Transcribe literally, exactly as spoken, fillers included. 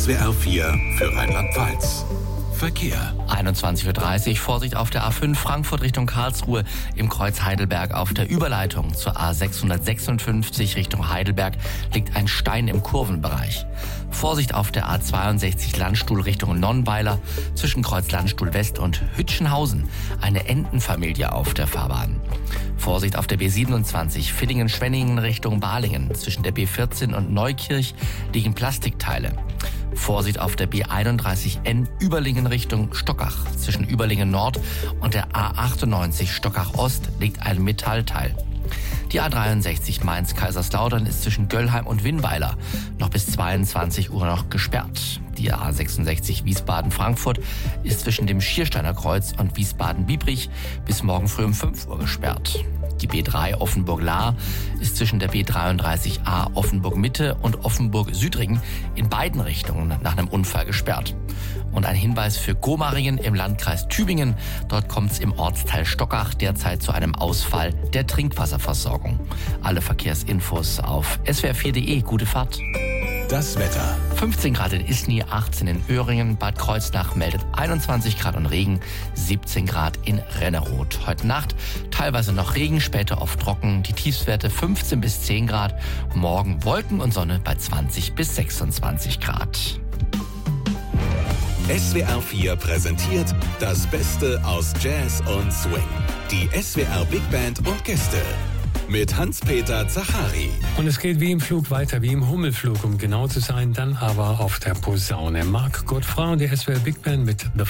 S W R vier für Rheinland-Pfalz. Verkehr. einundzwanzig Uhr dreißig, Vorsicht auf der A fünf Frankfurt Richtung Karlsruhe, im Kreuz Heidelberg auf der Überleitung zur A sechshundertsechsundfünfzig Richtung Heidelberg liegt ein Stein im Kurvenbereich. Vorsicht auf der A zweiundsechzig Landstuhl Richtung Nonnweiler, zwischen Kreuz Landstuhl West und Hütchenhausen, eine Entenfamilie auf der Fahrbahn. Vorsicht auf der B siebenundzwanzig Villingen-Schwenningen Richtung Balingen, zwischen der B vierzehn und Neukirch liegen Plastikteile. Vorsicht auf der B einunddreißig N Überlingen Richtung Stockach. Zwischen Überlingen Nord und der A achtundneunzig Stockach Ost liegt ein Metallteil. Die A dreiundsechzig Mainz-Kaiserslautern ist zwischen Göllheim und Winnweiler noch bis zweiundzwanzig Uhr noch gesperrt. Die A sechsundsechzig Wiesbaden-Frankfurt ist zwischen dem Schiersteiner Kreuz und Wiesbaden-Biebrich bis morgen früh um fünf Uhr gesperrt. Die B drei Offenburg-Lahr ist zwischen der B dreiunddreißig A Offenburg-Mitte und Offenburg-Südringen in beiden Richtungen nach einem Unfall gesperrt. Und ein Hinweis für Gomaringen im Landkreis Tübingen. Dort kommt es im Ortsteil Stockach derzeit zu einem Ausfall der Trinkwasserversorgung. Alle Verkehrsinfos auf S W R vier Punkt de. Gute Fahrt. Das Wetter. fünfzehn Grad in Isny, achtzehn in Öhringen, Bad Kreuznach meldet einundzwanzig Grad und Regen, siebzehn Grad in Renneroth. Heute Nacht teilweise noch Regen, später oft trocken, die Tiefstwerte fünfzehn bis zehn Grad, morgen Wolken und Sonne bei zwanzig bis sechsundzwanzig Grad. S W R vier präsentiert das Beste aus Jazz und Swing. Die S W R Big Band und Gäste. Mit Hans-Peter Zachari. Und es geht wie im Flug weiter, wie im Hummelflug, um genau zu sein, dann aber auf der Posaune. Marc Godefroy und die S W R Big Band mit The